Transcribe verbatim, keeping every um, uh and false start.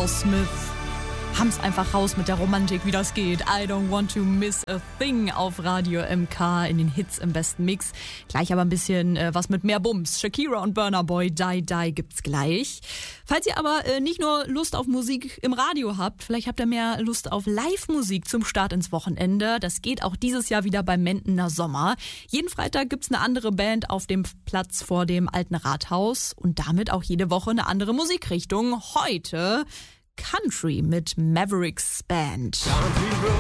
Aerosmith haben's einfach raus mit der Romantik, wie das geht. I don't want to miss a thing auf Radio M K in den Hits im besten Mix. Gleich aber ein bisschen äh, was mit mehr Bums. Shakira und Burna Boy, Die Die gibt's gleich. Falls ihr aber äh, nicht nur Lust auf Musik im Radio habt, vielleicht habt ihr mehr Lust auf Live-Musik zum Start ins Wochenende. Das geht auch dieses Jahr wieder beim Mentener Sommer. Jeden Freitag gibt's eine andere Band auf dem Platz vor dem alten Rathaus und damit auch jede Woche eine andere Musikrichtung. Heute Country mit Mavericks Band.